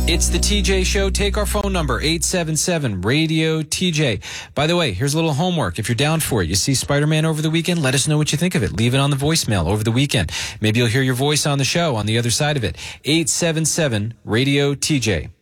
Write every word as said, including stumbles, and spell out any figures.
It's the T J Show. Take our phone number, eight seven seven, radio T J. By the way, here's a little homework. If you're down for it, you see Spider-Man over the weekend, let us know what you think of it. Leave it on the voicemail over the weekend. Maybe you'll hear your voice on the show on the other side of it. eight seven seven, radio T J.